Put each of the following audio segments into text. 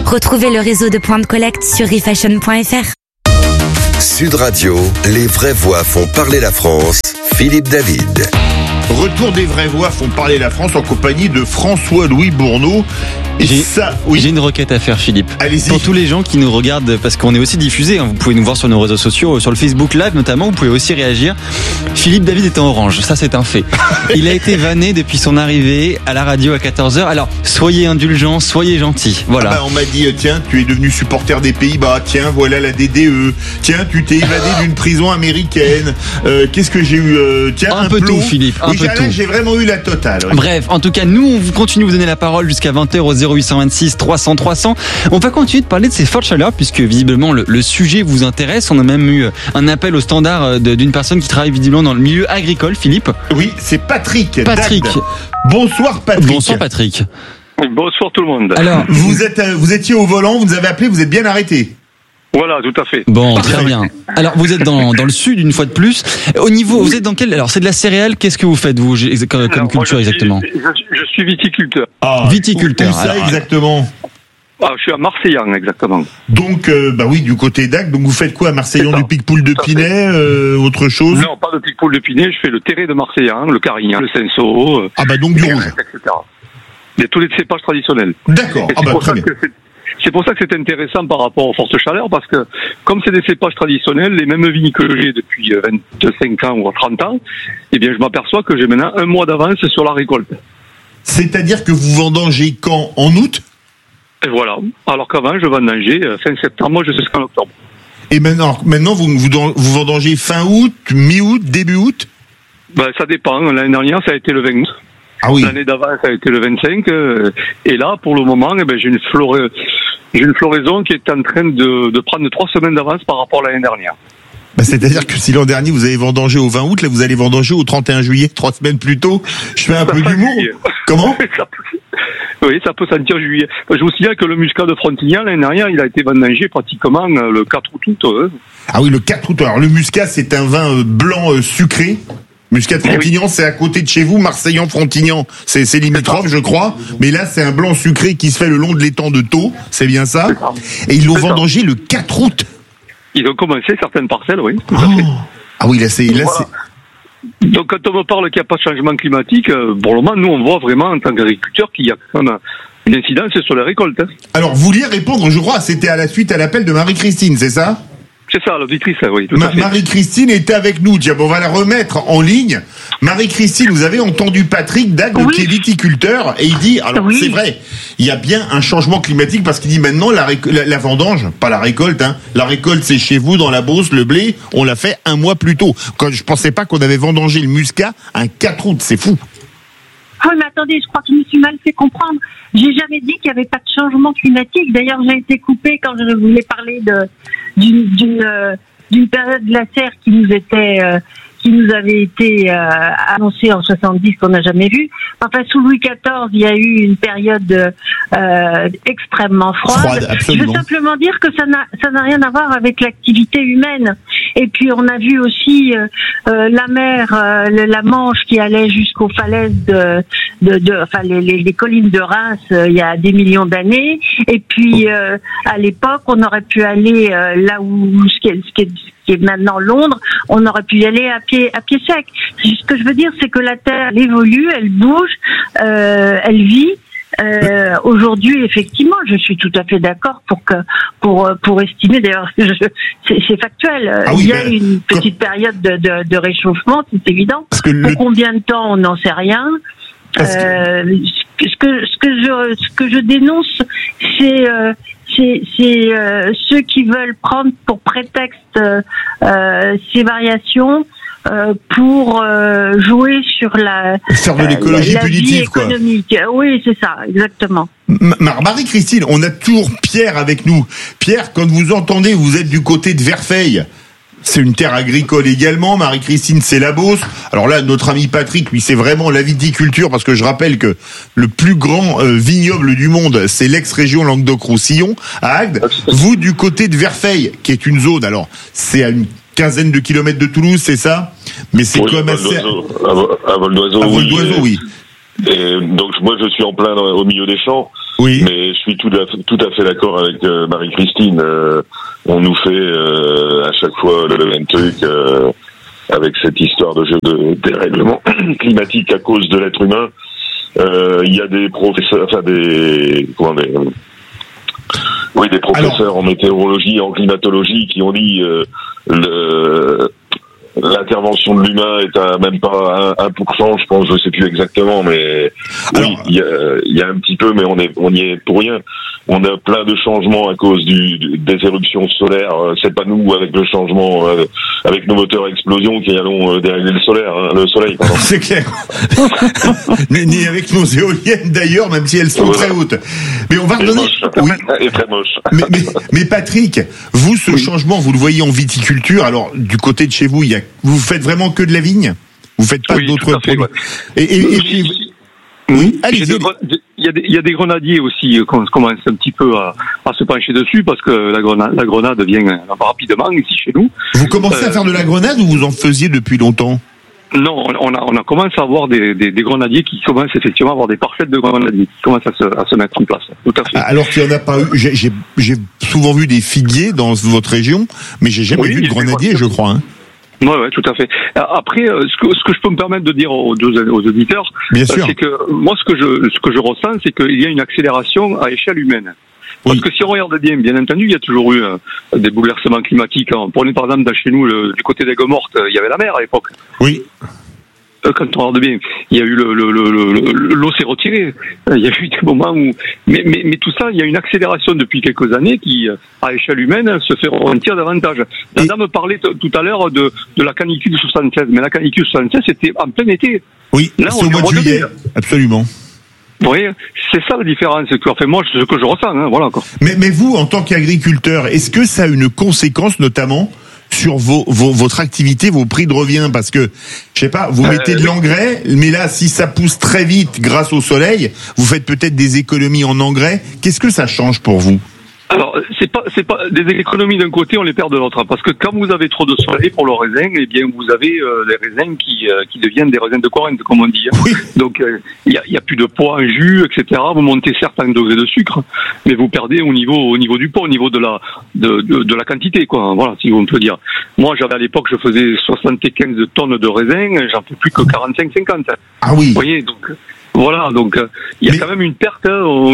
Retrouvez le réseau de points de collecte sur refashion.fr. Sud Radio, les vraies voix font parler la France. Philippe David. Retour des vraies voix font parler la France en compagnie de François-Louis Bourneau. J'ai une requête à faire, Philippe. Allez-y. Pour tous les gens qui nous regardent, parce qu'on est aussi diffusé, vous pouvez nous voir sur nos réseaux sociaux, sur le Facebook Live notamment, vous pouvez aussi réagir. Philippe David est en orange, ça c'est un fait. Il a été vanné depuis son arrivée à la radio à 14h. Alors, soyez indulgents, soyez gentils. Voilà. On m'a dit, tiens, tu es devenu supporter des Pays-Bas, tiens, voilà la DDE, tiens, tu t'es évadé d'une prison américaine, qu'est-ce que j'ai eu, tiens, un peu plomb. tout, Philippe, un peu tout. J'ai vraiment eu la totale. Ouais. Bref, en tout cas, nous, on vous continue à vous donner la parole jusqu'à 20h au 0826 300 300. On va continuer de parler de ces fortes chaleurs puisque visiblement le sujet vous intéresse. On a même eu un appel au standard d'une personne qui travaille visiblement dans le milieu agricole, Philippe. Oui, c'est Patrick. Patrick. Dagde. Bonsoir Patrick. Bonsoir Patrick. Bonsoir tout le monde. Alors, vous étiez au volant, vous nous avez appelé, vous êtes bien arrêté. Voilà, tout à fait. Bon, très bien. Alors, vous êtes dans le sud une fois de plus. Au niveau, vous êtes dans quel? Alors, c'est de la céréale. Qu'est-ce que vous faites vous comme culture exactement? Je suis viticulteur. Viticulteur. Où ça exactement? Je suis à Marseillan exactement. Donc, oui, du côté d'Agde. Donc, vous faites quoi à Marseillan? Du Picpoul de Pinet, autre chose? Non, pas de Picpoul de Pinet. Je fais le terré de Marseillan, le Carignan, le Cinsault. Donc du rouge. Etc. Il y a tous les cépages traditionnels. D'accord. Très bien. C'est pour ça que c'est intéressant par rapport aux fortes chaleurs, parce que comme c'est des cépages traditionnels, les mêmes vignes que j'ai depuis 25 ans ou 30 ans, eh bien je m'aperçois que j'ai maintenant un mois d'avance sur la récolte. C'est-à-dire que vous vendangez quand? En août? Et voilà. Alors qu'avant, je vendangeais fin septembre jusqu'en octobre. Et maintenant vous vendangez fin août, mi-août, début août? Ça dépend. L'année dernière, ça a été le 20 août. Ah oui. L'année d'avant, ça a été le 25. Et là, pour le moment, j'ai une floraison qui est en train de prendre 3 semaines d'avance par rapport à l'année dernière. C'est-à-dire que si l'an dernier vous avez vendangé au 20 août, là vous allez vendanger au 31 juillet, 3 semaines plus tôt. Je fais un peu d'humour. Comment? Oui, ça peut sentir juillet. Je vous signale que le muscat de Frontignan, l'année dernière, il a été vendangé pratiquement le 4 août. Ah oui, le 4 août. Alors le muscat, c'est un vin blanc sucré. Muscat de Frontignan, c'est à côté de chez vous. Marseillan-Frontignan, c'est limitrophe, je crois. Mais là, c'est un blanc sucré qui se fait le long de l'étang de Thau. C'est bien ça? Et ils l'ont vendangé le 4 août. Ils ont commencé certaines parcelles, oui. Tout à fait. Ah oui, là, c'est... Donc, quand on me parle qu'il n'y a pas de changement climatique, pour le moment, nous, on voit vraiment, en tant qu'agriculteurs, qu'il y a quand même une incidence sur les récoltes. Alors, vous vouliez répondre, je crois, c'était à la suite à l'appel de Marie-Christine, c'est ça? C'est ça, l'auditrice, oui. Tout à fait. Marie-Christine est avec nous. Tiens, on va la remettre en ligne. Marie-Christine, vous avez entendu Patrick Dagde, qui est viticulteur, et il dit, alors c'est vrai, il y a bien un changement climatique parce qu'il dit maintenant la vendange, pas la récolte, la récolte c'est chez vous dans la Beauce, le blé, on l'a fait un mois plus tôt. Quand je pensais pas qu'on avait vendangé le muscat un 4 août, c'est fou. Oui, mais attendez, je crois que je me suis mal fait comprendre. J'ai jamais dit qu'il n'y avait pas de changement climatique. D'ailleurs, j'ai été coupée quand je voulais parler d'une période glaciaire qui nous avait été annoncée en 70 qu'on n'a jamais vue. Enfin, sous Louis XIV, il y a eu une période extrêmement froide. Je veux simplement dire que ça n'a rien à voir avec l'activité humaine. Et puis on a vu aussi la mer, la Manche qui allait jusqu'aux falaises les collines de Reims il y a des millions d'années. Et puis à l'époque, on aurait pu aller là où ce qui est maintenant Londres, on aurait pu y aller à pied sec. Ce que je veux dire, c'est que la Terre elle évolue, elle bouge, elle vit. Aujourd'hui, effectivement, je suis tout à fait d'accord pour estimer. D'ailleurs, c'est factuel. Il y a une petite période de réchauffement, c'est évident. Pour combien de temps, on n'en sait rien. Ce que je dénonce, c'est ceux qui veulent prendre pour prétexte ces variations pour jouer sur faire de l'écologie punitive, vie économique. Quoi. Oui, c'est ça, exactement. Marie-Christine, on a toujours Pierre avec nous. Pierre, quand vous entendez, vous êtes du côté de Verfeil. C'est une terre agricole également. Marie-Christine, c'est la Beauce. Alors là, notre ami Patrick, lui, c'est vraiment la viticulture, parce que je rappelle que le plus grand vignoble du monde, c'est l'ex-région Languedoc-Roussillon, à Agde. Vous, du côté de Verfeil, qui est une zone, alors, c'est à une quinzaine de kilomètres de Toulouse, c'est ça? Mais c'est quand même assez... À vol d'oiseau, oui. Et donc, moi, je suis en plein au milieu des champs. Oui. Mais je suis tout à fait d'accord avec Marie-Christine. On nous fait à chaque fois le même truc avec cette histoire de jeu de dérèglement climatique à cause de l'être humain. Il y a des professeurs, des professeurs en météorologie et en climatologie qui ont dit l'intervention de l'humain est à même pas 1%, je pense, je sais plus exactement, mais oui, il y a un petit peu, mais on y est pour rien. On a plein de changements à cause des éruptions solaires. C'est pas nous avec le changement, avec nos moteurs à explosion qui allons dérégler le soleil. Pardon. C'est clair. Ni avec nos éoliennes d'ailleurs, même si elles sont très hautes. Mais on va redonner. Oui. Et très moche. Mais Patrick, vous, ce changement, vous le voyez en viticulture. Alors, du côté de chez vous, vous faites vraiment que de la vigne? Vous faites pas d'autres produits? Ouais. Oui, allez-y. Il y a des grenadiers aussi qu'on commence un petit peu à se pencher dessus parce que la grenade vient rapidement ici chez nous. Vous commencez à faire de la grenade ou vous en faisiez depuis longtemps? Non, on a commencé à avoir des grenadiers qui commencent effectivement à avoir des parcelles de grenadiers qui commencent à se mettre en place. Tout à fait. Alors qu'il n'y en a pas eu. J'ai souvent vu des figuiers dans votre région, mais j'ai jamais vu de grenadier, je crois. Hein. Ouais, tout à fait. Après, ce que je peux me permettre de dire aux auditeurs, c'est que moi, ce que je ressens, c'est qu'il y a une accélération à échelle humaine. Parce que si on regarde bien entendu, il y a toujours eu des bouleversements climatiques. Prenez par exemple chez nous, du côté d'Aigues-Mortes, il y avait la mer à l'époque. Oui. Quand on regarde bien, il y a eu l'eau s'est retirée. Il y a eu des moments où, mais tout ça, il y a une accélération depuis quelques années qui, à échelle humaine, se fait ressentir davantage. La dame parlait tout à l'heure de la canicule de 76, mais la canicule de 76, c'était en plein été. Oui, là, c'est au mois de juillet. Absolument. Vous voyez, c'est ça la différence. Enfin, moi, ce que je ressens, hein, voilà. Mais vous, en tant qu'agriculteur, est-ce que ça a une conséquence, notamment, sur votre activité, vos prix de revient? Parce que, je sais pas, vous mettez de l'engrais, mais là, si ça pousse très vite grâce au soleil, vous faites peut-être des économies en engrais. Qu'est-ce que ça change pour vous? Alors, c'est pas des économies d'un côté, on les perd de l'autre. Parce que quand vous avez trop de soleil pour le raisin, eh bien, vous avez des raisins qui deviennent des raisins de Corinthe, comme on dit. Oui. Donc, il y a plus de poids en jus, etc. Vous montez certains degrés de sucre, mais vous perdez au niveau du poids, au niveau de la quantité, quoi. Voilà, si on peut dire. Moi, à l'époque, je faisais 75 tonnes de raisins, j'en fais plus que 45-50. Ah oui. Vous voyez, donc. Voilà, donc il y a quand même une perte au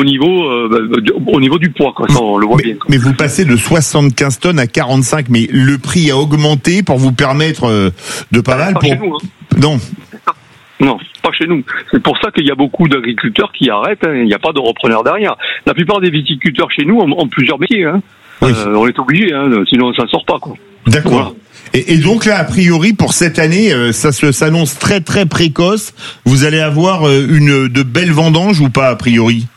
niveau du poids, quoi, ça, on le voit bien. Mais vous passez de 75 tonnes à 45, mais le prix a augmenté pour vous permettre de pas mal. Chez nous, hein. Non. Non, pas chez nous. C'est pour ça qu'il y a beaucoup d'agriculteurs qui arrêtent. Hein. Il n'y a pas de repreneurs derrière. La plupart des viticulteurs chez nous ont plusieurs métiers. Hein. Oui. On est obligé, hein, sinon on s'en sort pas, quoi. D'accord. Voilà. Et donc là, a priori, pour cette année, ça s'annonce très très précoce. Vous allez avoir de belles vendanges ou pas, a priori?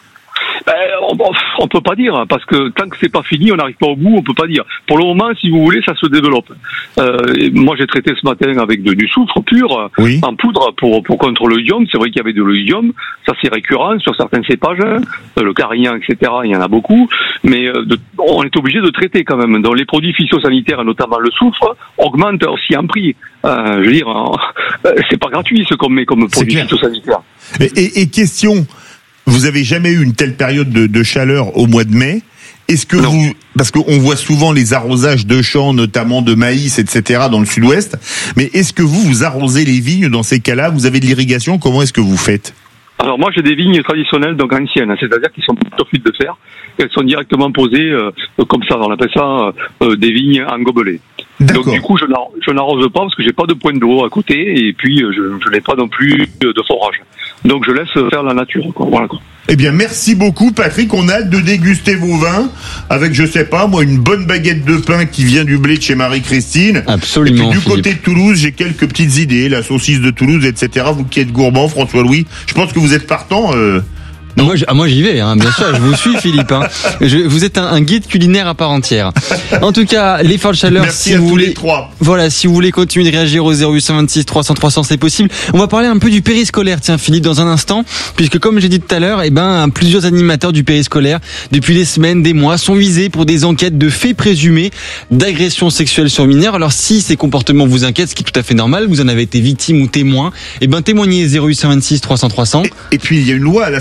On peut pas dire, parce que tant que c'est pas fini, on n'arrive pas au bout, on peut pas dire. Pour le moment, si vous voulez, ça se développe. Moi, j'ai traité ce matin avec du soufre pur, en poudre, pour contre le l'idium. C'est vrai qu'il y avait de l'idium, ça c'est récurrent sur certains cépages, le carignan, etc., il y en a beaucoup, mais on est obligé de traiter quand même. Donc les produits phytosanitaires, notamment le soufre, augmentent aussi en prix. Je veux dire, c'est pas gratuit ce qu'on met comme produit phytosanitaire. Et question, vous avez jamais eu une telle période de chaleur au mois de mai? Est-ce que parce qu'on voit souvent les arrosages de champs, notamment de maïs, etc., dans le sud-ouest, mais est-ce que vous arrosez les vignes dans ces cas-là? Vous avez de l'irrigation? Comment est-ce que vous faites? Alors moi j'ai des vignes traditionnelles, donc anciennes, c'est-à-dire qu'ils sont sur fil de fer, elles sont directement posées comme ça, on appelle ça des vignes en gobelet. D'accord. Donc du coup je n'arrose pas parce que j'ai pas de point d'eau à côté et puis je n'ai pas non plus de forage. Donc je laisse faire la nature, quoi. Voilà, quoi. Eh bien, merci beaucoup, Patrick. On a hâte de déguster vos vins avec, je sais pas, moi, une bonne baguette de pain qui vient du blé de chez Marie-Christine. Absolument. Et puis, du côté de Toulouse, j'ai quelques petites idées, la saucisse de Toulouse, etc. Vous qui êtes gourmand, François-Louis, je pense que vous êtes partant. Moi j'y vais, hein, bien sûr, je vous suis, Philippe. Hein. Vous êtes un guide culinaire à part entière. En tout cas, les fortes chaleurs, merci si à vous tous voulez, les trois. Voilà, si vous voulez continuer de réagir au 0826 300 300, c'est possible. On va parler un peu du périscolaire, tiens, Philippe, dans un instant, puisque comme j'ai dit tout à l'heure, plusieurs animateurs du périscolaire, depuis des semaines, des mois, sont visés pour des enquêtes de faits présumés d'agressions sexuelles sur mineurs. Alors si ces comportements vous inquiètent, ce qui est tout à fait normal, vous en avez été victime ou témoin, témoignez 0826 300 300. Et puis il y a une loi à l'Assemblée nationale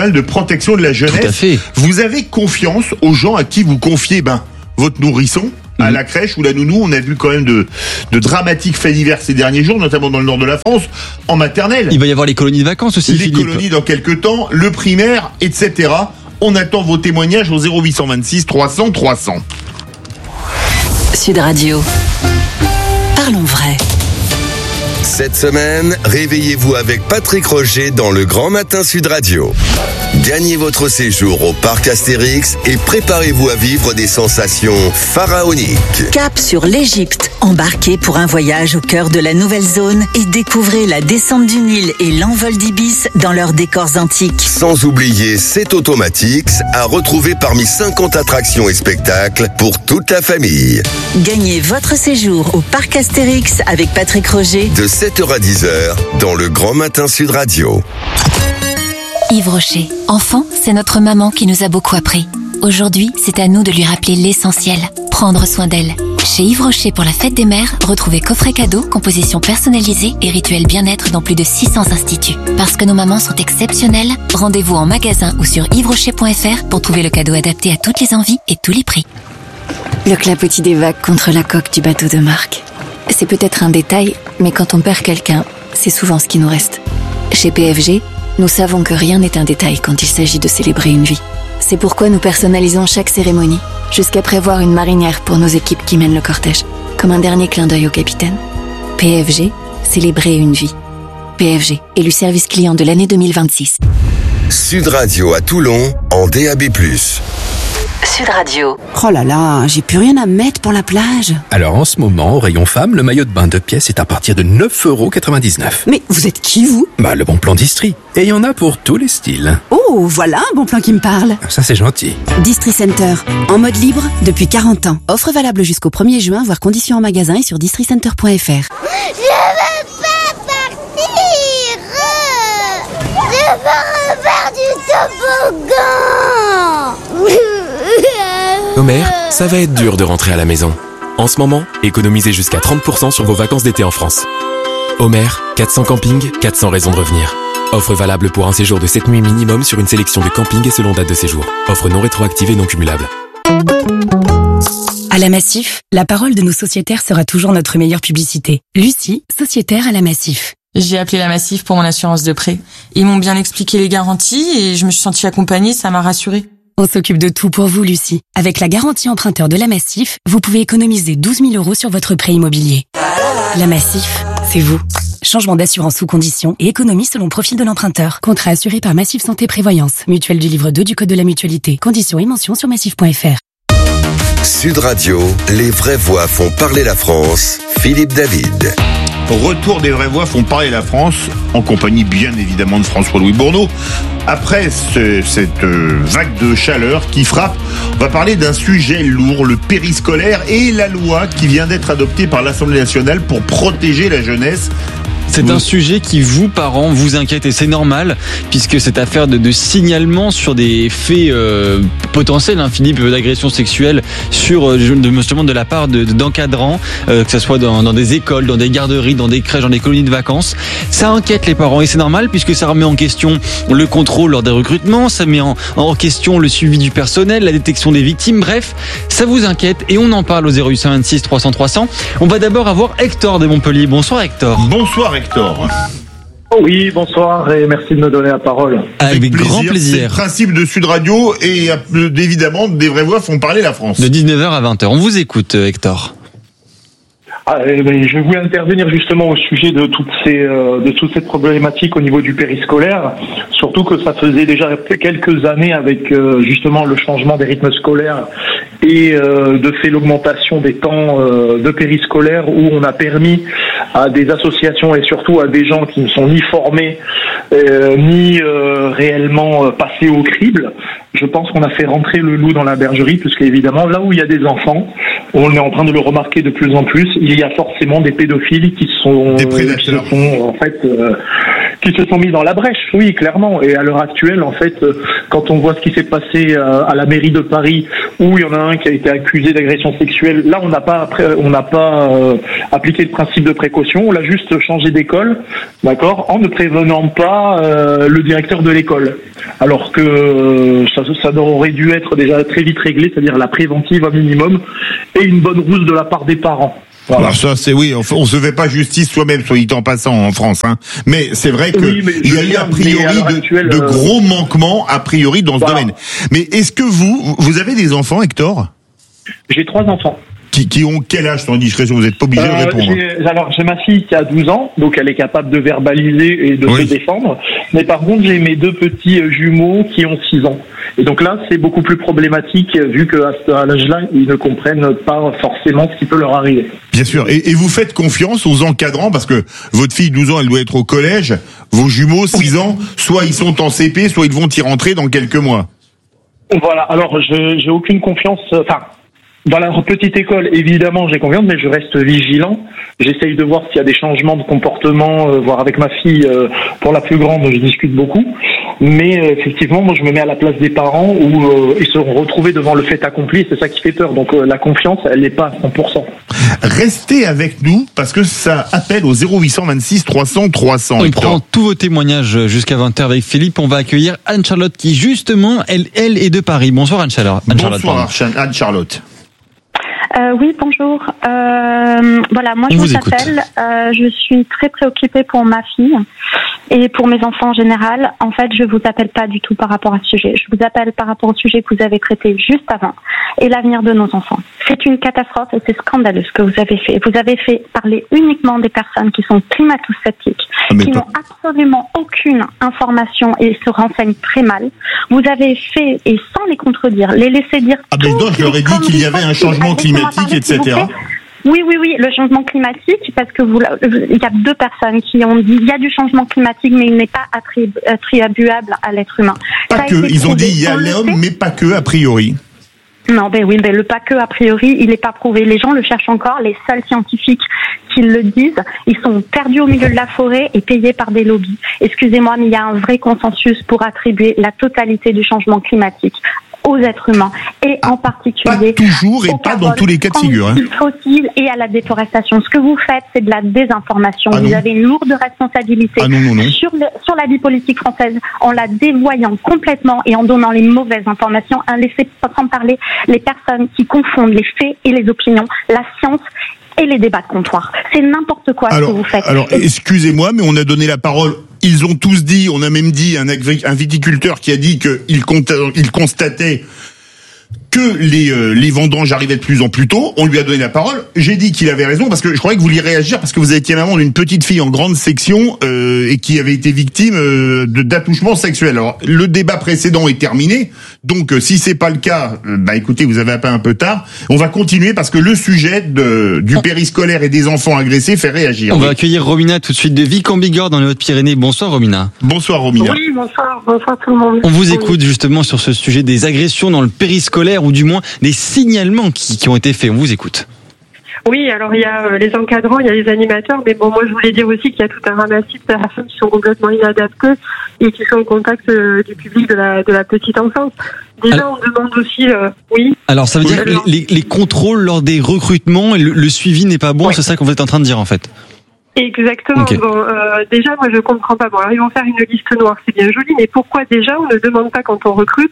national de protection de la jeunesse. Tout à fait. Vous avez confiance aux gens à qui vous confiez votre nourrisson à la crèche ou la nounou? On a vu quand même de dramatiques faits divers ces derniers jours, notamment dans le nord de la France, en maternelle. Il va y avoir les colonies de vacances aussi, Les colonies dans quelques temps, le primaire, etc. On attend vos témoignages au 0826 300 300. Sud Radio. Parlons vrai. Cette semaine, réveillez-vous avec Patrick Roger dans le Grand Matin Sud Radio. Gagnez votre séjour au parc Astérix et préparez-vous à vivre des sensations pharaoniques. Cap sur l'Égypte. Embarquez pour un voyage au cœur de la nouvelle zone et découvrez la descente du Nil et l'envol d'Ibis dans leurs décors antiques. Sans oublier C'est Automatics à retrouver parmi 50 attractions et spectacles pour toute la famille. Gagnez votre séjour au parc Astérix avec Patrick Roger. De 7h à 10h dans le Grand Matin Sud Radio. Yves Rocher. Enfant, c'est notre maman qui nous a beaucoup appris. Aujourd'hui, c'est à nous de lui rappeler l'essentiel, prendre soin d'elle. Chez Yves Rocher pour la fête des mères, retrouvez coffret cadeau, composition personnalisée et rituel bien-être dans plus de 600 instituts. Parce que nos mamans sont exceptionnelles, rendez-vous en magasin ou sur yvesrocher.fr pour trouver le cadeau adapté à toutes les envies et tous les prix. Le clapotis des vagues contre la coque du bateau de Marc. C'est peut-être un détail, mais quand on perd quelqu'un, c'est souvent ce qui nous reste. Chez PFG, nous savons que rien n'est un détail quand il s'agit de célébrer une vie. C'est pourquoi nous personnalisons chaque cérémonie, jusqu'à prévoir une marinière pour nos équipes qui mènent le cortège, comme un dernier clin d'œil au capitaine. PFG, célébrer une vie. PFG, élu service client de l'année 2026. Sud Radio à Toulon, en DAB+. Sud Radio. Oh là là, j'ai plus rien à mettre pour la plage. Alors en ce moment, au rayon femme, le maillot de bain 2 pièces est à partir de 9,99 €. Mais vous êtes qui, vous? Le bon plan d'Istrie. Et il y en a pour tous les styles. Oh, voilà un bon plan qui me parle. Ça, c'est gentil. Distri Center, en mode libre depuis 40 ans. Offre valable jusqu'au 1er juin, voire conditions en magasin et sur districenter.fr. Je veux pas partir. Je veux refaire du toboggan. Homer, ça va être dur de rentrer à la maison. En ce moment, économisez jusqu'à 30% sur vos vacances d'été en France. Homer, 400 campings, 400 raisons de revenir. Offre valable pour un séjour de 7 nuits minimum sur une sélection de campings et selon date de séjour. Offre non rétroactive et non cumulable. À la Massif, la parole de nos sociétaires sera toujours notre meilleure publicité. Lucie, sociétaire à la Massif. J'ai appelé la Massif pour mon assurance de prêt. Ils m'ont bien expliqué les garanties et je me suis sentie accompagnée, ça m'a rassurée. On s'occupe de tout pour vous, Lucie. Avec la garantie emprunteur de la Massif, vous pouvez économiser 12 000 € sur votre prêt immobilier. La Massif, c'est vous. Changement d'assurance sous conditions et économie selon profil de l'emprunteur. Contrat assuré par Massif Santé Prévoyance. Mutuelle du livre 2 du Code de la Mutualité. Conditions et mentions sur massif.fr. Sud Radio, les vraies voix font parler la France. Philippe David. Retour des vraies voix font parler la France, en compagnie bien évidemment de François-Louis Bourneau. Après cette vague de chaleur qui frappe, on va parler d'un sujet lourd, le périscolaire et la loi qui vient d'être adoptée par l'Assemblée nationale pour protéger la jeunesse. C'est un sujet qui, vous, parents, vous inquiète et c'est normal, puisque cette affaire de signalement sur des faits potentiels, Philippe, d'agression sexuelle justement de la part d'encadrants, que ce soit dans des écoles, dans des garderies, dans des crèches, dans des colonies de vacances, ça inquiète les parents et c'est normal puisque ça remet en question le contrôle lors des recrutements, ça met en question le suivi du personnel, la détection des victimes, bref, ça vous inquiète et on en parle au 0826 300 300. On va d'abord avoir Hector de Montpellier. Bonsoir Hector. Bonsoir Hector. Oui, bonsoir et merci de me donner la parole. Avec grand plaisir. C'est le principe de Sud Radio et évidemment des vraies voix font parler la France. De 19h à 20h. On vous écoute Hector. Je voulais intervenir justement au sujet de toute cette problématique au niveau du périscolaire, surtout que ça faisait déjà quelques années avec justement le changement des rythmes scolaires et de fait l'augmentation des temps de périscolaire où on a permis à des associations et surtout à des gens qui ne sont ni formés ni réellement passés au crible. Je pense qu'on a fait rentrer le loup dans la bergerie puisque évidemment là où il y a des enfants, on est en train de le remarquer de plus en plus, il y a forcément des pédophiles qui se sont mis dans la brèche, oui, clairement. Et à l'heure actuelle, en fait, quand on voit ce qui s'est passé à la mairie de Paris, où il y en a un qui a été accusé d'agression sexuelle. Là, on n'a pas appliqué le principe de précaution. On l'a juste changé d'école, d'accord, en ne prévenant pas le directeur de l'école. Alors que ça aurait dû être déjà très vite réglé, c'est-à-dire la préventive au minimum et une bonne rousse de la part des parents. Voilà. Alors ça, c'est oui, on se fait pas justice soi-même, soit dit en passant en France, hein. Mais c'est vrai que il y a eu a priori de gros manquements a priori dans ce domaine. Mais est-ce que vous avez des enfants, Hector ? J'ai 3 enfants. Qui ont quel âge sans discrétion ? Vous n'êtes pas obligé de répondre. J'ai ma fille qui a 12 ans, donc elle est capable de verbaliser et de se défendre. Mais par contre, j'ai mes 2 petits jumeaux qui ont 6 ans. Et donc là, c'est beaucoup plus problématique vu qu'à cet âge-là, ils ne comprennent pas forcément ce qui peut leur arriver. Bien sûr. Et vous faites confiance aux encadrants parce que votre fille 12 ans, elle doit être au collège. Vos jumeaux 6 ans, soit ils sont en CP, soit ils vont y rentrer dans quelques mois. Voilà. Alors, j'ai aucune confiance. Enfin. Dans la petite école, évidemment, j'ai confiance, mais je reste vigilant. J'essaye de voir s'il y a des changements de comportement, voire avec ma fille, pour la plus grande, je discute beaucoup. Mais effectivement, moi, je me mets à la place des parents où ils seront retrouvés devant le fait accompli, c'est ça qui fait peur. Donc la confiance, elle n'est pas à 100%. Restez avec nous, parce que ça appelle au 0826 300 300. On prend tous vos témoignages jusqu'à 20h avec Philippe. On va accueillir Anne-Charlotte qui, justement, elle est de Paris. Bonsoir Anne-Charlotte. Bonsoir Anne-Charlotte. Oui, bonjour. Voilà, moi je vous appelle. Je suis très préoccupée pour ma fille et pour mes enfants en général. En fait, je vous appelle pas du tout par rapport à ce sujet. Je vous appelle par rapport au sujet que vous avez traité juste avant et l'avenir de nos enfants. C'est une catastrophe et c'est scandaleux ce que vous avez fait. Vous avez fait parler uniquement des personnes qui sont climato-sceptiques, qui n'ont absolument aucune information et se renseignent très mal. Vous avez fait, et sans les contredire, les laisser dire... Ah mais non, je leur ai dit qu'il y avait un changement climatique, etc. Oui, le changement climatique, parce que il y a 2 personnes qui ont dit il y a du changement climatique, mais il n'est pas attribuable à l'être humain. Pas que, ils ont dit il y a l'homme, mais pas que, a priori. Non, le pas que, a priori, il n'est pas prouvé. Les gens le cherchent encore. Les seuls scientifiques qui le disent, ils sont perdus au milieu de la forêt et payés par des lobbies. Excusez-moi, mais il y a un vrai consensus pour attribuer la totalité du changement climatique aux êtres humains et en particulier pas toujours et pas dans tous les cas de figure, hein. Fossiles et à la déforestation. Ce que vous faites, c'est de la désinformation. Vous avez une lourde responsabilité sur la vie politique française en la dévoyant complètement et en donnant les mauvaises informations, en laissant parler les personnes qui confondent les faits et les opinions, la science et les débats de comptoir. C'est n'importe quoi ce que vous faites. Alors, excusez-moi, mais on a donné la parole. Ils ont tous dit, on a même dit un viticulteur qui a dit qu'il constatait que les vendanges arrivaient de plus en plus tôt. On lui a donné la parole. J'ai dit qu'il avait raison parce que je croyais que vous vouliez réagir parce que vous étiez maman d'une petite fille en grande section et qui avait été victime d'attouchement sexuel. Alors le débat précédent est terminé. Donc si c'est pas le cas, écoutez, vous avez appelé un peu tard. On va continuer parce que le sujet du périscolaire et des enfants agressés fait réagir. On va accueillir Romina tout de suite de Vic en Bigorre dans les Hautes-Pyrénées. Bonsoir Romina. Bonsoir Romina. Oui, bonsoir tout le monde. On vous écoute justement sur ce sujet des agressions dans le périscolaire ou du moins des signalements qui ont été faits. On vous écoute. Oui, alors il y a les encadrants, il y a les animateurs, mais bon, moi je voulais dire aussi qu'il y a tout un ramassis de personnes qui sont complètement inadaptées et qui sont au contact du public de la petite enfance. Déjà, on demande aussi, oui. Alors ça veut dire que les contrôles lors des recrutements, le suivi n'est pas bon, c'est ça qu'on est en train de dire en fait. Exactement. Okay. Bon, déjà, moi, je comprends pas. Bon, alors, ils vont faire une liste noire, c'est bien joli, mais pourquoi déjà on ne demande pas quand on recrute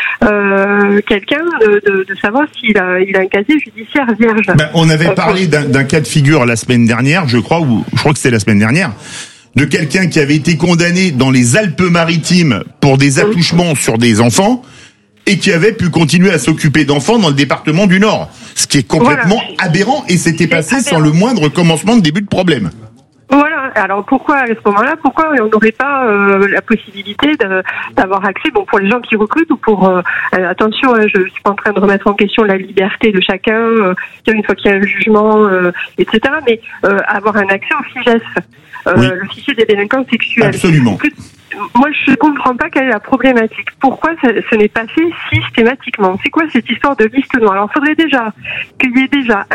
quelqu'un de savoir s'il a un casier judiciaire vierge. On avait parlé d'un cas de figure la semaine dernière, je crois que c'était la semaine dernière, de quelqu'un qui avait été condamné dans les Alpes-Maritimes pour des attouchements sur des enfants et qui avait pu continuer à s'occuper d'enfants dans le département du Nord. Ce qui est complètement aberrant et c'était passé sans le moindre commencement de début de problème. Voilà. Alors pourquoi à ce moment-là, pourquoi on n'aurait pas la possibilité d'avoir accès, bon, pour les gens qui recrutent ou pour attention, je suis pas en train de remettre en question la liberté de chacun, une fois qu'il y a un jugement, etc. Mais avoir un accès au FIGES, le fichier des délinquants sexuels. Absolument. moi, je ne comprends pas quelle est la problématique. Pourquoi ce n'est pas fait systématiquement? C'est quoi cette histoire de liste noire? Alors, il faudrait déjà qu'il y ait déjà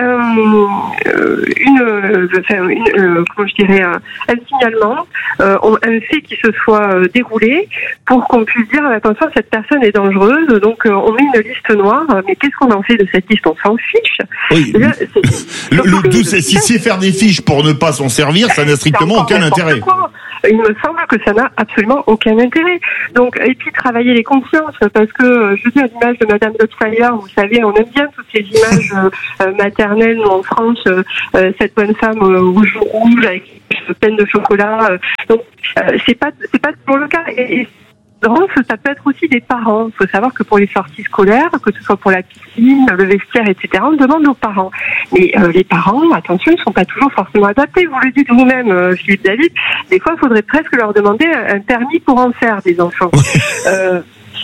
un signalement, un fait qui se soit déroulé pour qu'on puisse dire attention, cette personne est dangereuse, donc on met une liste noire. Mais qu'est-ce qu'on en fait de cette liste? On s'en fiche. Oui. Le tout, c'est si faire des fiches pour ne pas s'en servir, ça n'a strictement aucun intérêt. Il me semble que ça n'a absolument aucun intérêt. Donc, et puis travailler les consciences, parce que je dis à l'image de Madame Dotfire, vous savez, on aime bien toutes ces images maternelles, nous en France, cette bonne femme aux joues rouges avec les cheveux pleines de chocolat. Donc, c'est pas toujours le cas. Et ça peut être aussi des parents. Il faut savoir que pour les sorties scolaires, que ce soit pour la piscine, le vestiaire, etc., on demande aux parents. Mais les parents, attention, ils ne sont pas toujours forcément adaptés. Vous le dites vous-même, Philippe David. Des fois, il faudrait presque leur demander un permis pour en faire des enfants. Même,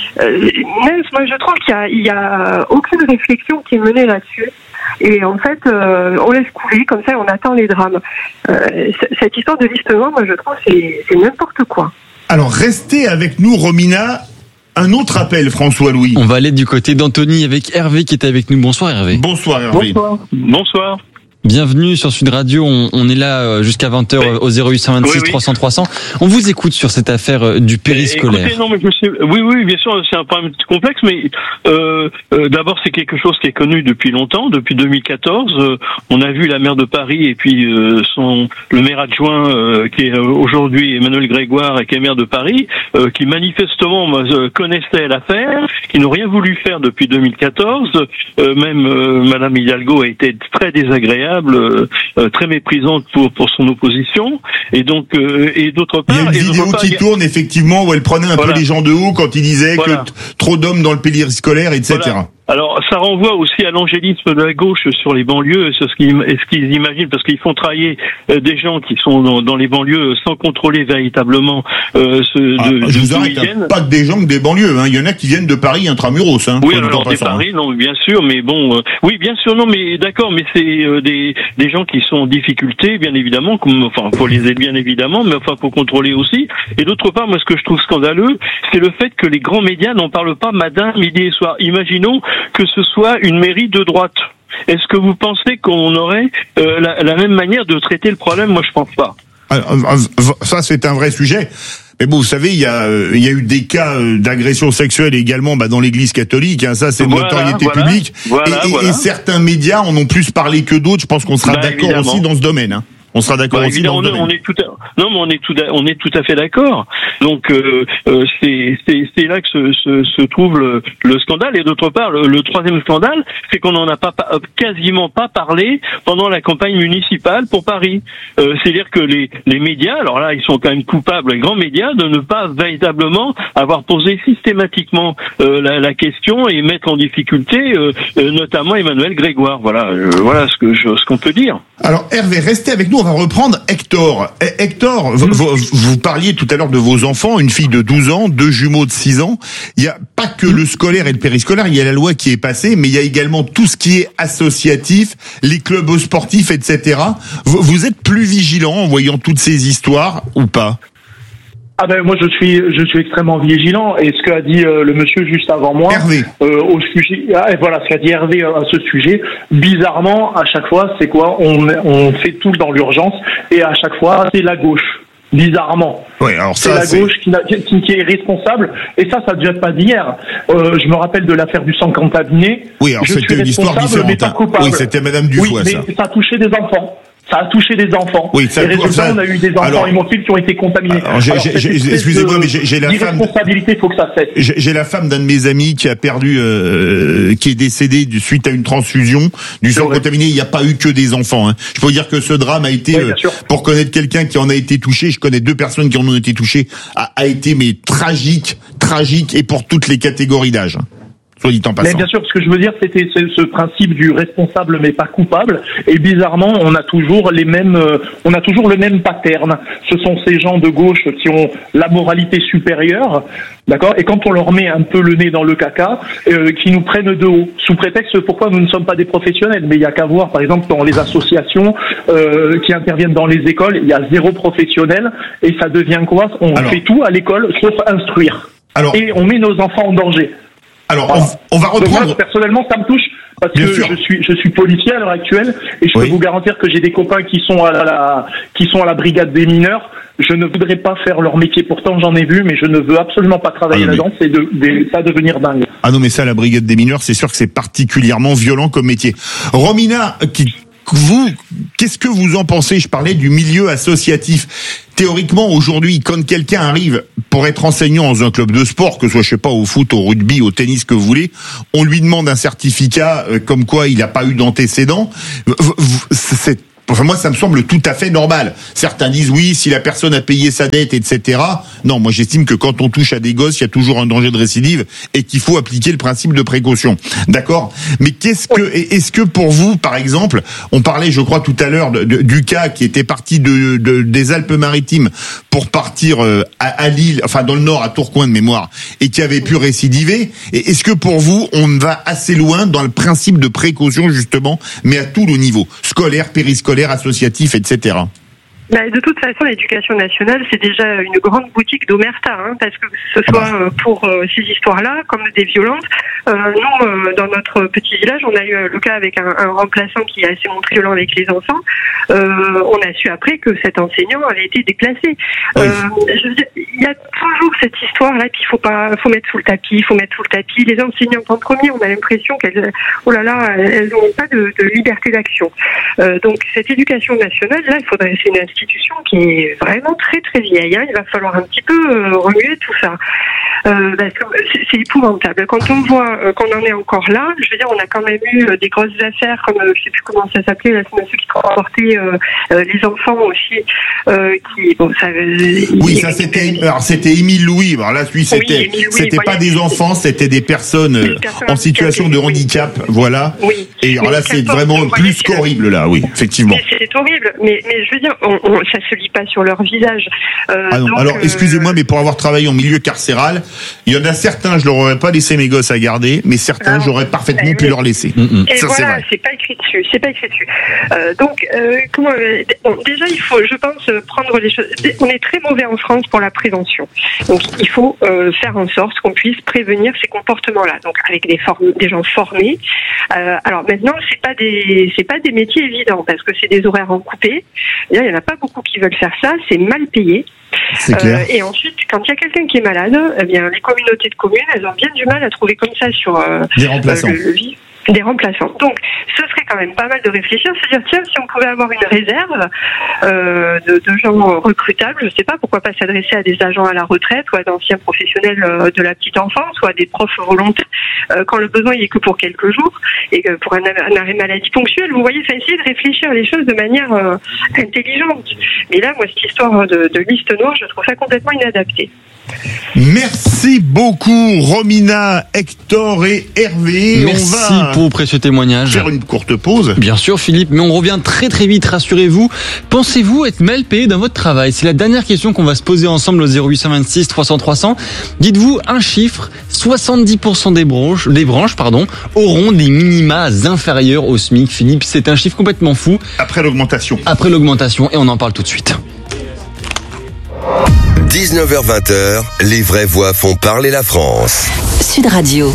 moi, je trouve qu'il y a aucune réflexion qui est menée là-dessus. Et en fait, on laisse couler, comme ça, on attend les drames. Cette histoire de liste noire, moi, je trouve, c'est n'importe quoi. Alors, restez avec nous, Romina. Un autre appel, François-Louis. On va aller du côté d'Anthony avec Hervé qui est avec nous. Bonsoir, Hervé. Bonsoir, Hervé. Bonsoir. Bienvenue sur Sud Radio. On est là jusqu'à 20h au 0826 300 300. On vous écoute sur cette affaire du périscolaire. Écoutez, non, mais oui, bien sûr, c'est un problème complexe, mais d'abord c'est quelque chose qui est connu depuis longtemps, depuis 2014. On a vu la maire de Paris et puis le maire adjoint qui est aujourd'hui Emmanuel Grégoire et qui est maire de Paris, qui manifestement connaissaient l'affaire, qui n'ont rien voulu faire depuis 2014. Même Madame Hidalgo a été très désagréable. Très méprisante pour son opposition, et donc et d'autre part, il y a une vidéo qui tourne effectivement où elle prenait un peu les gens de haut quand il disait que trop d'hommes dans le périscolaire, etc. Voilà. Alors, ça renvoie aussi à l'angélisme de la gauche sur les banlieues, ce qu'ils imaginent, parce qu'ils font travailler des gens qui sont dans les banlieues sans contrôler véritablement je vous arrête, pas que des gens que des banlieues, hein. Il y en a qui viennent de Paris intramuros, hein. Oui, alors des Paris, non, bien sûr, mais bon, oui, bien sûr, non, mais d'accord, mais c'est des gens qui sont en difficulté, bien évidemment, faut les aider bien évidemment, mais faut contrôler aussi. Et d'autre part, moi, ce que je trouve scandaleux, c'est le fait que les grands médias n'en parlent pas matin, midi et soir. Imaginons que ce soit une mairie de droite. Est-ce que vous pensez qu'on aurait la même manière de traiter le problème? Moi, je pense pas. Ça, c'est un vrai sujet. Mais bon, vous savez, il y a eu des cas d'agression sexuelle également dans l'Église catholique. Hein, ça, c'est une notoriété publique. Et certains médias en ont plus parlé que d'autres. Je pense qu'on sera d'accord évidemment. Aussi dans ce domaine. Hein. On sera d'accord aussi dans ce domaine. On est tout à fait d'accord. Donc c'est là que se trouve le scandale. Et d'autre part, le troisième scandale, c'est qu'on n'en a quasiment pas parlé pendant la campagne municipale pour Paris. C'est-à-dire que les médias, alors là, ils sont quand même coupables, les grands médias, de ne pas véritablement avoir posé systématiquement la question et mettre en difficulté notamment Emmanuel Grégoire. Voilà ce qu'on peut dire. Alors Hervé, restez avec nous. On va reprendre Hector. Hector, vous parliez tout à l'heure de vos enfants, une fille de 12 ans, 2 jumeaux de 6 ans. Il n'y a pas que le scolaire et le périscolaire, il y a la loi qui est passée, mais il y a également tout ce qui est associatif, les clubs sportifs, etc. Vous êtes plus vigilant en voyant toutes ces histoires ou pas? Ah ben moi je suis extrêmement vigilant, et ce qu'a dit le monsieur juste avant moi Hervé. Au sujet, voilà ce qu'a dit Hervé à ce sujet, bizarrement à chaque fois c'est quoi, on fait tout dans l'urgence, et à chaque fois c'est la gauche. Bizarrement, alors c'est la gauche qui est responsable, et ça date pas d'hier. Je me rappelle de l'affaire du sang contaminé. Oui, alors c'était une histoire différente. Oui, c'était Madame Dufoy. Oui, mais ça a touché des enfants. Ça a touché des enfants. Oui, et résultat, on a eu des enfants hémophiles qui ont été contaminés. Excusez-moi, mais j'ai la femme. Responsabilité, faut que ça cesse. J'ai la femme d'un de mes amis qui a perdu, qui est décédé suite à une transfusion du sang contaminé. Il n'y a pas eu que des enfants. Hein. Je peux vous dire que ce drame a été, pour connaître quelqu'un qui en a été touché, je connais 2 personnes qui en ont été touchées, a été mais tragique, et pour toutes les catégories d'âge. soit dit en passant. Mais bien sûr, ce que je veux dire, c'était ce principe du responsable mais pas coupable. Et bizarrement, on a toujours le même pattern. Ce sont ces gens de gauche qui ont la moralité supérieure, d'accord. Et quand on leur met un peu le nez dans le caca, qui nous prennent de haut, sous prétexte pourquoi nous ne sommes pas des professionnels. Mais il y a qu'à voir, par exemple, dans les associations qui interviennent dans les écoles, il y a 0 professionnel et ça devient quoi? On fait tout à l'école sauf instruire. Et on met nos enfants en danger. Alors, voilà. on va reprendre. Moi, personnellement, ça me touche parce que je suis policier à l'heure actuelle et je peux vous garantir que j'ai des copains qui sont à la brigade des mineurs. Je ne voudrais pas faire leur métier. Pourtant, j'en ai vu, mais je ne veux absolument pas travailler là-dedans. C'est ça devenir dingue. Ah non, mais ça, la brigade des mineurs, c'est sûr que c'est particulièrement violent comme métier. Romina, qu'est-ce que vous en pensez? Je parlais du milieu associatif. Théoriquement, aujourd'hui, quand quelqu'un arrive pour être enseignant dans un club de sport, que ce soit, je sais pas, au foot, au rugby, au tennis, que vous voulez, on lui demande un certificat comme quoi il n'a pas eu d'antécédents. Enfin, moi, ça me semble tout à fait normal. Certains disent oui, si la personne a payé sa dette, etc. Non, moi, j'estime que quand on touche à des gosses, il y a toujours un danger de récidive et qu'il faut appliquer le principe de précaution. D'accord? Mais est-ce que pour vous, par exemple, on parlait, je crois, tout à l'heure du cas qui était parti des Alpes-Maritimes pour partir à Lille, enfin, dans le Nord, à Tourcoing de mémoire, et qui avait pu récidiver. Et est-ce que pour vous, on va assez loin dans le principe de précaution, justement, mais à tous les niveaux? Scolaire, périscolaire, associatif, etc. De toute façon, l'éducation nationale, c'est déjà une grande boutique d'omerta, parce que ce soit pour ces histoires-là, comme des violences. Nous, dans notre petit village, on a eu le cas avec un remplaçant qui s'est montré violent avec les enfants. On a su après que cet enseignant avait été déclassé. Je veux dire, il y a toujours cette histoire-là qu'il faut mettre sous le tapis, Les enseignantes en premier, on a l'impression qu'elles n'ont pas de liberté d'action. Donc, cette éducation nationale, là, c'est une institution qui est vraiment très très vieille. Il va falloir un petit peu remuer tout ça. Parce que c'est épouvantable. Quand on voit qu'on en est encore là, je veux dire, on a quand même eu des grosses affaires, comme je sais plus comment ça s'appelait, la ceux qui transportaient les enfants aussi. C'était Émile Louis. Alors là, c'était pas des enfants, c'était des personnes en situation de handicap, voilà. Oui. Et alors là, c'est vraiment plus qu'horrible là, oui, effectivement. C'est horrible, mais je veux dire, ça se lit pas sur leur visage. Alors, excusez-moi, mais pour avoir travaillé en milieu carcéral, il y en a certains, je leur aurais pas laissé mes gosses à garder, mais certains, j'aurais parfaitement pu leur laisser. Et ça, voilà, c'est pas écrit dessus. Déjà, il faut, je pense, prendre les choses. On est très mauvais en France pour la prévention. Donc, il faut faire en sorte qu'on puisse prévenir ces comportements-là. Donc, avec des gens formés. Alors maintenant, c'est pas des métiers évidents parce que c'est des horaires en coupé. Il y en a pas beaucoup qui veulent faire ça. C'est mal payé. Et ensuite, quand il y a quelqu'un qui est malade, eh bien, les communautés de communes, elles ont bien du mal à trouver comme ça sur des remplaçants. Des remplaçants. Donc, ce serait quand même pas mal de réfléchir, se dire, tiens, si on pouvait avoir une réserve de gens recrutables, je sais pas, pourquoi pas s'adresser à des agents à la retraite ou à d'anciens professionnels de la petite enfance ou à des profs volontaires, quand le besoin il est que pour quelques jours et que pour un arrêt maladie ponctuel, vous voyez, ça essayer de réfléchir les choses de manière intelligente. Mais là, moi, cette histoire de liste noire, je trouve ça complètement inadapté. Merci beaucoup Romina, Hector et Hervé. Merci pour vos précieux témoignages. Faire une courte pause. Bien sûr Philippe, mais on revient très très vite, rassurez-vous. Pensez-vous être mal payé dans votre travail? C'est la dernière question qu'on va se poser ensemble au 0826 300 300. Dites-vous un chiffre, 70% des branches auront des minima inférieurs au SMIC. Philippe, c'est un chiffre complètement fou. Après l'augmentation, et on en parle tout de suite. 19h-20h, les vraies voix font parler la France. Sud Radio.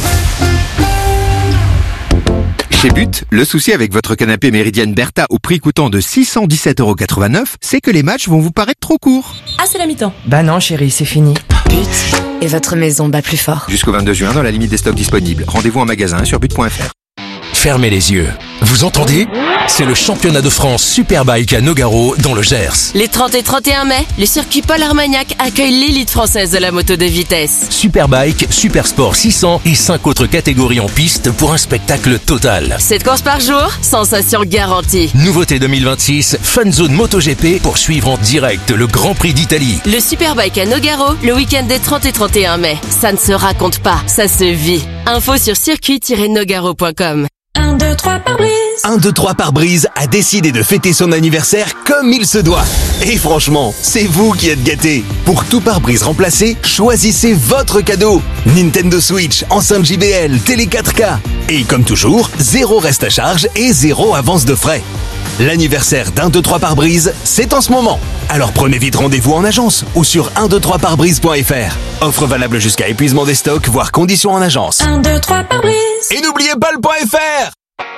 Chez But, le souci avec votre canapé Méridienne Bertha au prix coûtant de 617,89 €, c'est que les matchs vont vous paraître trop courts. Ah, c'est la mi-temps. Bah non chérie, c'est fini. But, et votre maison bat plus fort. Jusqu'au 22 juin, dans la limite des stocks disponibles. Rendez-vous en magasin sur but.fr. fermez les yeux. Vous entendez ? C'est le championnat de France Superbike à Nogaro dans le Gers. Les 30 et 31 mai, le circuit Paul Armagnac accueille l'élite française de la moto de vitesse. Superbike, Supersport 600 et 5 autres catégories en piste pour un spectacle total. 7 courses par jour, sensation garantie. Nouveauté 2026, Fun Zone MotoGP pour suivre en direct le Grand Prix d'Italie. Le Superbike à Nogaro, le week-end des 30 et 31 mai. Ça ne se raconte pas, ça se vit. Info sur circuit-nogaro.com. 1, 2, 3 pare-brise. 1, 2, 3 pare-brise a décidé de fêter son anniversaire comme il se doit. Et franchement, c'est vous qui êtes gâtés. Pour tout pare-brise remplacé, choisissez votre cadeau. Nintendo Switch, enceinte JBL, télé 4K. Et comme toujours, 0 reste à charge et 0 avance de frais. L'anniversaire d'1, 2, 3 pare-brise, c'est en ce moment. Alors prenez vite rendez-vous en agence ou sur 123parebrise.fr. Offre valable jusqu'à épuisement des stocks, voire conditions en agence. 1, 2, 3 pare-brise. Et n'oubliez pas le .fr.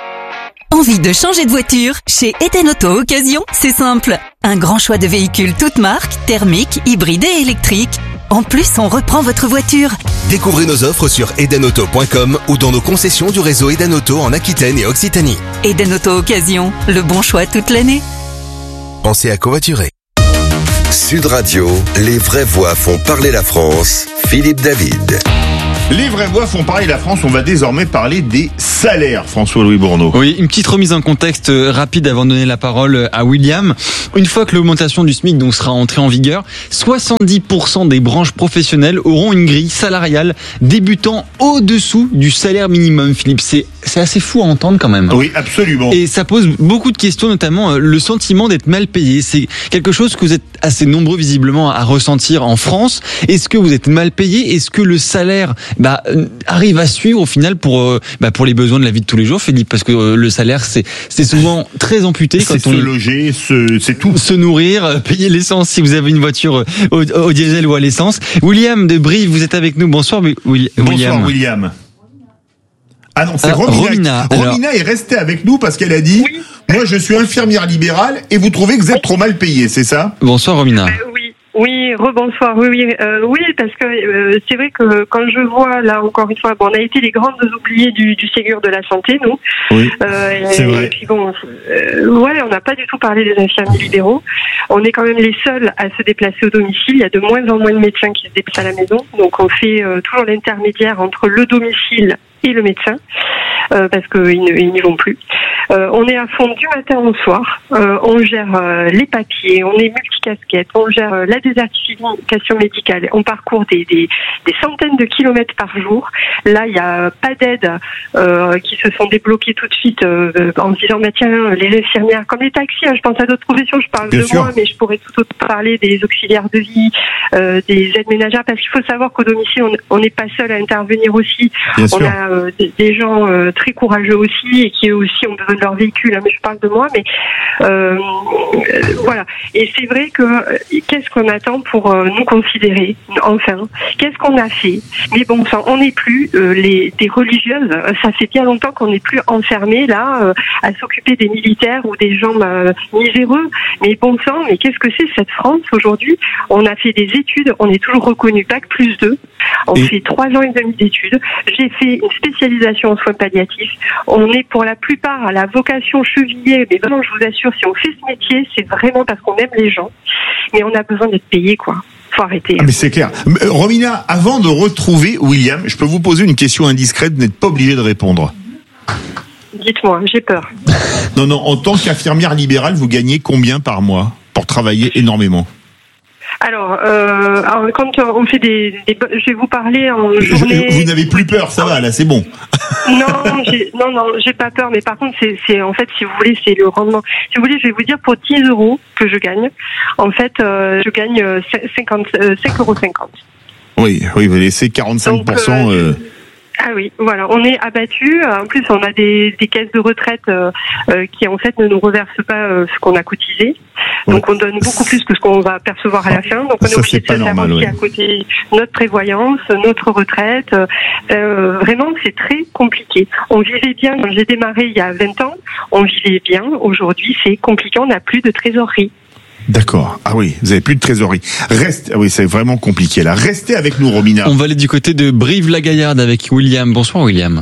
Envie de changer de voiture? Chez Eden Auto Occasion, c'est simple. Un grand choix de véhicules toutes marques, thermiques, hybrides et électriques. En plus, on reprend votre voiture. Découvrez nos offres sur edenauto.com ou dans nos concessions du réseau Eden Auto en Aquitaine et Occitanie. Eden Auto Occasion, le bon choix toute l'année. Pensez à covoiturer. Sud Radio, les vraies voix font parler la France. Philippe David. Les vraies voix font parler la France. On va désormais parler des salaires, François-Louis Bourneau. Oui, une petite remise en contexte rapide avant de donner la parole à William. Une fois que l'augmentation du SMIC donc sera entrée en vigueur, 70% des branches professionnelles auront une grille salariale débutant au-dessous du salaire minimum. Philippe, c'est assez fou à entendre quand même. Oui, absolument. Et ça pose beaucoup de questions, notamment le sentiment d'être mal payé. C'est quelque chose que vous êtes assez nombreux visiblement à ressentir en France. Est-ce que vous êtes mal payé? Est-ce que le salaire arrive à suivre au final pour les besoins de la vie de tous les jours, Philippe? Parce que le salaire, c'est souvent très amputé. C'est se loger, c'est tout. Se nourrir, payer l'essence si vous avez une voiture au diesel ou à l'essence. William de Brive, vous êtes avec nous. Bonsoir, William. Bonsoir, William. Ah non, c'est Romina. Romina est restée avec nous parce qu'elle a dit moi je suis infirmière libérale et vous trouvez que vous êtes trop mal payé, c'est ça? Bonsoir Romina. Oui, rebonsoir. Oui, parce que c'est vrai que quand je vois là encore une fois, on a été les grandes oubliées du Ségur de la santé, nous. Oui, c'est vrai. Et puis on n'a pas du tout parlé des infirmiers libéraux. On est quand même les seuls à se déplacer au domicile. Il y a de moins en moins de médecins qui se déplacent à la maison, donc on fait toujours l'intermédiaire entre le domicile et le médecin. Parce qu'ils n'y vont plus. On est à fond du matin au soir. On gère les papiers, on est multicasquettes, on gère la désertification médicale. On parcourt des centaines de kilomètres par jour. Là, il n'y a pas d'aide qui se sont débloquées tout de suite en se disant tiens, les infirmières, comme les taxis, je pense à d'autres professions, je parle de moi, mais je pourrais tout autre parler des auxiliaires de vie, des aides ménagères, parce qu'il faut savoir qu'au domicile, on n'est pas seul à intervenir aussi. On a des gens très courageux aussi et qui eux aussi ont besoin de leur véhicule, mais je parle de moi, mais voilà. Et c'est vrai que qu'est-ce qu'on attend pour nous considérer, enfin, qu'est-ce qu'on a fait? Mais bon sang, on n'est plus des religieuses, ça fait bien longtemps qu'on n'est plus enfermés là à s'occuper des militaires ou des gens miséreux, mais bon sang, mais qu'est-ce que c'est cette France aujourd'hui? On a fait des études, on est toujours reconnu Bac+2, on fait 3 ans et demi d'études, j'ai fait une spécialisation en soins palliatifs, on est pour la plupart à la vocation chevillée, mais vraiment je vous assure, si on fait ce métier, c'est vraiment parce qu'on aime les gens, mais on a besoin d'être payé, quoi. Faut arrêter. Ah mais c'est clair. Romina, avant de retrouver William, je peux vous poser une question indiscrète, vous n'êtes pas obligé de répondre. Dites-moi, j'ai peur. Non, en tant qu'infirmière libérale, vous gagnez combien par mois pour travailler énormément? Alors, quand on fait je vais vous parler en journée. Vous n'avez plus peur, ça va, là, c'est bon. Non, j'ai pas peur, mais par contre, c'est en fait, si vous voulez, c'est le rendement. Si vous voulez, je vais vous dire pour 10 € que je gagne. En fait, je gagne 5,50 €. Oui, vous laissez 45%. Donc, ah oui, voilà, on est abattu. En plus, on a des caisses de retraite qui en fait ne nous reversent pas ce qu'on a cotisé. Donc on donne beaucoup plus que ce qu'on va percevoir à la fin. Donc on est obligé de se faire aussi à côté notre prévoyance, notre retraite. Vraiment, c'est très compliqué. On vivait bien quand j'ai démarré il y a 20 ans. On vivait bien. Aujourd'hui, c'est compliqué. On n'a plus de trésorerie. D'accord. Ah oui, vous avez plus de trésorerie. Oui, c'est vraiment compliqué là. Restez avec nous, Romina. On va aller du côté de Brive-la-Gaillarde avec William. Bonsoir, William.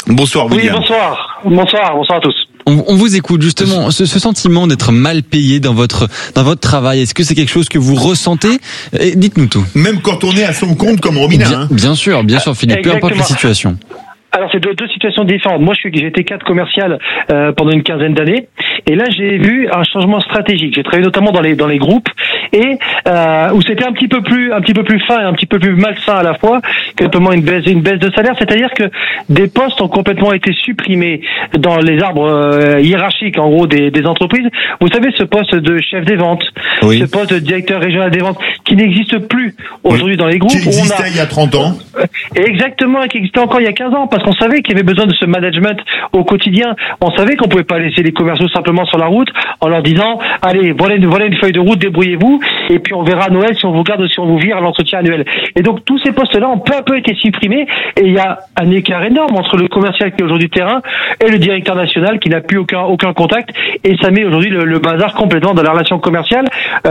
Bonsoir William. Oui, bonsoir à tous. On vous écoute justement, ce sentiment d'être mal payé dans votre travail, est-ce que c'est quelque chose que vous ressentez? Dites-nous tout. Même quand on est à son compte comme Romina. Bien sûr Philippe, peu importe la situation. Alors c'est deux situations différentes. Moi j'ai été cadre commercial pendant une quinzaine d'années et là j'ai vu un changement stratégique. J'ai travaillé notamment dans les groupes et où c'était un petit peu plus fin et un petit peu plus malsain à la fois que notamment une baisse de salaire, c'est-à-dire que des postes ont complètement été supprimés dans les arbres hiérarchiques en gros des entreprises. Vous savez, ce poste de chef des ventes, ce poste de directeur régional des ventes qui n'existe plus aujourd'hui dans les groupes. Qui existait il y a 30 ans. Exactement, qui existait encore il y a 15 ans, parce qu'on savait qu'il y avait besoin de ce management au quotidien. On savait qu'on pouvait pas laisser les commerciaux simplement sur la route en leur disant allez, voilà une feuille de route, débrouillez-vous, et puis on verra à Noël si on vous garde ou si on vous vire à l'entretien annuel. Et donc tous ces postes-là ont peu à peu été supprimés, et il y a un écart énorme entre le commercial qui est aujourd'hui terrain et le directeur national qui n'a plus aucun contact, et ça met aujourd'hui le bazar complètement dans la relation commerciale.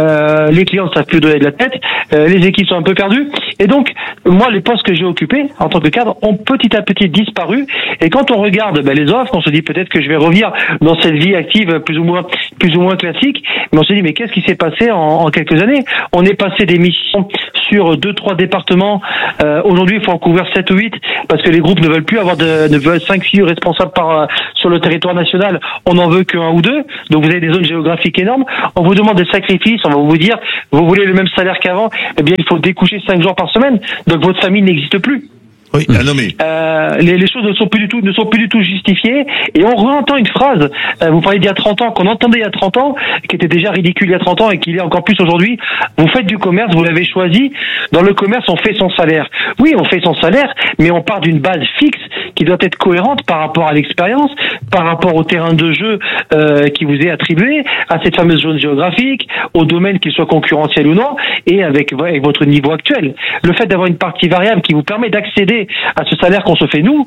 Les clients ne savent plus donner de la tête, les équipes sont un peu perdues, et donc moi les postes que j'ai occupés en tant que cadre ont petit à petit disparu, et quand on regarde les offres, on se dit peut-être que je vais revenir dans cette vie active plus ou moins classique, mais on se dit mais qu'est-ce qui s'est passé en quelques années? On est passé des missions sur 2-3 départements, aujourd'hui il faut en couvrir 7 ou 8 parce que les groupes ne veulent plus avoir ne veulent 5 responsables sur le territoire national, on n'en veut qu'un ou deux, donc vous avez des zones géographiques énormes, on vous demande des sacrifices, on va vous dire vous voulez le même salaire qu'avant, eh bien il faut découcher 5 jours par semaine, donc votre famille n'existe plus. Oui, non mais les choses ne sont plus du tout justifiées, et on réentend une phrase, vous parlez d'il y a 30 ans, qu'on entendait il y a 30 ans, qui était déjà ridicule il y a 30 ans et qui l'est encore plus aujourd'hui. Vous faites du commerce, vous l'avez choisi. Dans le commerce, on fait son salaire. Oui, on fait son salaire, mais on part d'une base fixe qui doit être cohérente par rapport à l'expérience, par rapport au terrain de jeu qui vous est attribué, à cette fameuse zone géographique, au domaine qu'il soit concurrentiel ou non, et avec votre niveau actuel. Le fait d'avoir une partie variable qui vous permet d'accéder à ce salaire qu'on se fait nous,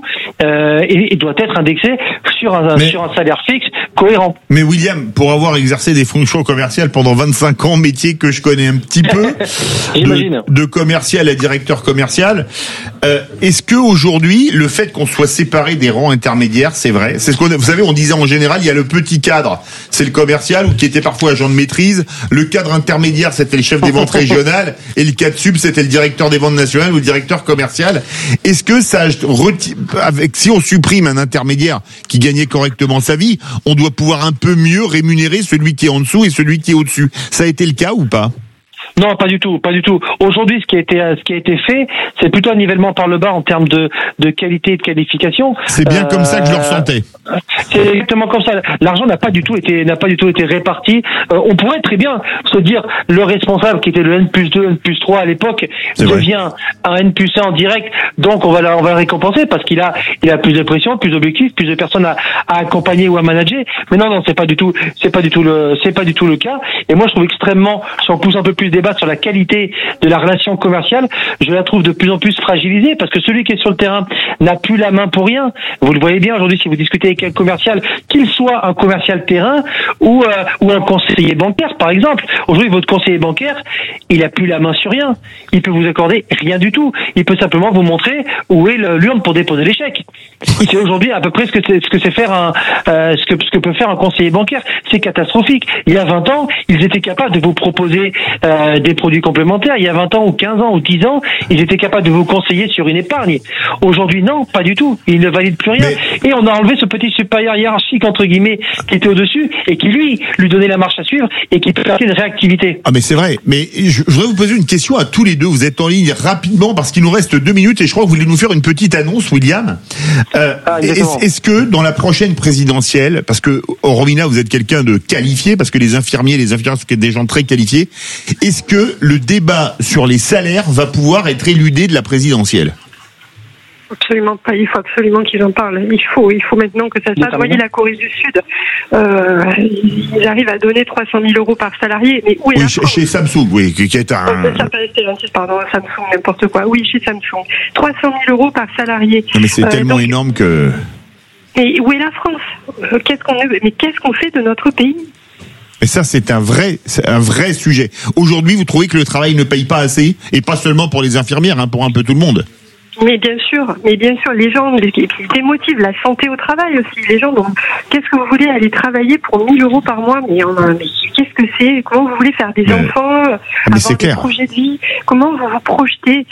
et doit être indexé sur un salaire fixe cohérent. Mais William, pour avoir exercé des fonctions commerciales pendant 25 ans, métier que je connais un petit peu, de commercial à directeur commercial, est-ce que aujourd'hui, le fait qu'on soit séparé des rangs intermédiaires, c'est vrai? C'est ce vous savez, on disait en général, il y a le petit cadre, c'est le commercial, ou qui était parfois agent de maîtrise. Le cadre intermédiaire, c'était le chef des ventes régionales, et le cadre sub, c'était le directeur des ventes nationales ou le directeur commercial. Est-ce que ça, si on supprime un intermédiaire qui gagnait correctement sa vie, on doit pouvoir un peu mieux rémunérer celui qui est en dessous et celui qui est au-dessus? Ça a été le cas ou pas? Non, pas du tout. Aujourd'hui, ce qui a été fait, c'est plutôt un nivellement par le bas en termes de qualité et de qualification. C'est bien comme ça que je le ressentais. C'est exactement comme ça. L'argent n'a pas du tout été réparti. On pourrait très bien se dire le responsable qui était le N+2, N+3 à l'époque devient un N+1 en direct, donc on va le récompenser parce qu'il a plus de pression, plus d'objectifs, plus de personnes à accompagner ou à manager. Mais non, c'est pas du tout le cas. Et moi, je trouve extrêmement, si on pousse un peu plus débat sur la qualité de la relation commerciale, je la trouve de plus en plus fragilisée parce que celui qui est sur le terrain n'a plus la main pour rien. Vous le voyez bien aujourd'hui si vous discutez avec un commercial, qu'il soit un commercial terrain ou un conseiller bancaire par exemple. Aujourd'hui, votre conseiller bancaire, il a plus la main sur rien. Il peut vous accorder rien du tout. Il peut simplement vous montrer où est l'urne pour déposer les chèques. C'est aujourd'hui à peu près ce que peut faire un conseiller bancaire. C'est catastrophique. Il y a 20 ans, ils étaient capables de vous proposer des produits complémentaires. Il y a 20 ans ou 15 ans ou 10 ans, ils étaient capables de vous conseiller sur une épargne. Aujourd'hui, non, pas du tout. Ils ne valident plus rien. Et on a enlevé ce petit supérieur hiérarchique, entre guillemets, qui était au-dessus et qui, lui donnait la marche à suivre et qui permettait une réactivité. Ah, mais c'est vrai. Mais je voudrais vous poser une question à tous les deux. Vous êtes en ligne rapidement parce qu'il nous reste 2 minutes et je crois que vous voulez nous faire une petite annonce, William. Est-ce que dans la prochaine présidentielle, parce que, Romina, vous êtes quelqu'un de qualifié, parce que les infirmières sont des gens très qualifiés, est-ce que le débat sur les salaires va pouvoir être éludé de la présidentielle? Absolument pas. Il faut absolument qu'ils en parlent. Il faut maintenant que ça se passe. Vous voyez, la Corée du Sud, ils arrivent à donner 300 000 euros par salarié. Mais où est la France? Chez Samsung, oui, qui est pardon, Samsung, n'importe quoi. Oui, chez Samsung. 300 000 euros par salarié. Non, mais c'est tellement énorme que... Et où est la France? Qu'est-ce qu'on fait de notre pays? Et ça, c'est un vrai sujet. Aujourd'hui, vous trouvez que le travail ne paye pas assez, et pas seulement pour les infirmières, pour un peu tout le monde? Mais bien sûr, les gens, et puis démotivent la santé au travail aussi. Les gens, donc, qu'est-ce que vous voulez aller travailler pour 1 000 € par mois? Mais qu'est-ce que c'est? Comment vous voulez faire des enfants, avoir des projets de vie? Comment vous vous projetez?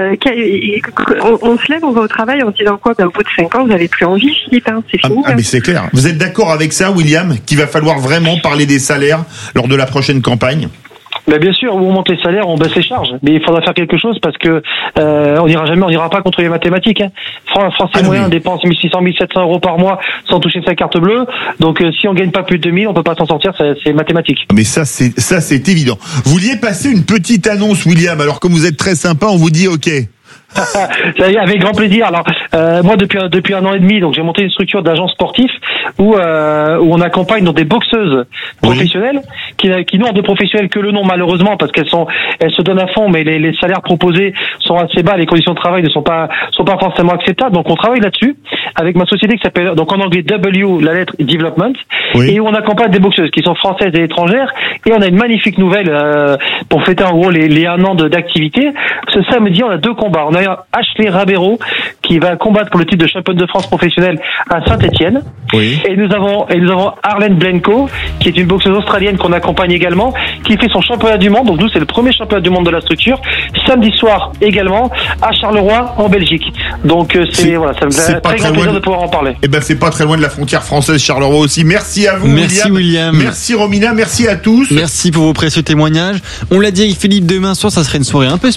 On se lève, on va au travail en se disant quoi? Au bout de 5 ans, vous n'avez plus envie, Philippe, hein, c'est fini. Mais c'est clair. Vous êtes d'accord avec ça, William, qu'il va falloir vraiment parler des salaires lors de la prochaine campagne? Bien sûr, où on monte les salaires, on baisse les charges. Mais il faudra faire quelque chose parce que on n'ira pas contre les mathématiques. Hein. Français moyen dépense 1 600, 1 700 € par mois sans toucher sa carte bleue. Donc si on gagne pas plus de 2 000, on peut pas s'en sortir. C'est mathématique. Mais ça c'est évident. Vous vouliez passer une petite annonce, William. Alors comme vous êtes très sympa, on vous dit OK. Avec grand plaisir. Alors moi depuis 1 an et demi, donc j'ai monté une structure d'agence sportif où on accompagne donc des boxeuses professionnelles qui n'ont de professionnels que le nom malheureusement parce qu'elles se donnent à fond, mais les salaires proposés sont assez bas, les conditions de travail ne sont pas forcément acceptables. Donc on travaille là-dessus avec ma société qui s'appelle donc en anglais W, la lettre Development, et où on accompagne des boxeuses qui sont françaises et étrangères. Et on a une magnifique nouvelle pour fêter en gros les 1 an d'activité. Ce samedi on a 2 combats. On a Ashley Rabero qui va combattre pour le titre de championne de France professionnelle à Saint-Etienne. Et nous avons Arlene Blenko qui est une boxeuse australienne qu'on accompagne également, qui fait son championnat du monde. Donc nous c'est le premier championnat du monde de la structure samedi soir également à Charleroi en Belgique. Donc ça me fait très grand plaisir de pouvoir en parler. C'est pas très loin de la frontière française, Charleroi aussi. Merci à vous, merci William. Merci Romina, merci à tous. Merci pour vos précieux témoignages. On l'a dit avec Philippe, demain soir ça serait une soirée un peu